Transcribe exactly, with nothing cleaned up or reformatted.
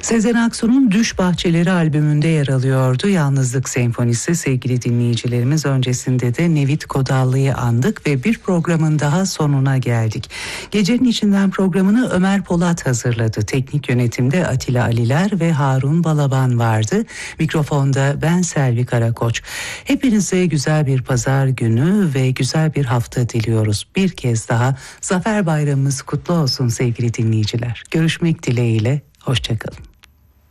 Sezen Aksu'nun Düş Bahçeleri albümünde yer alıyordu Yalnızlık Senfonisi. Sevgili dinleyicilerimiz, öncesinde de Nevit Kodallı'yı andık ve bir programın daha sonuna geldik. Gecenin içinden programını Ömer Polat hazırladı. Teknik yönetimde Atilla Aliler ve Harun Balaban vardı. Mikrofonda ben Selvi Karakoç. Hepinize güzel bir pazar günü ve güzel bir hafta diliyoruz. Bir kez daha Zafer Bayramımız kutlu olsun sevgili dinleyiciler. Görüşmek dileğiyle, hoşça kalın.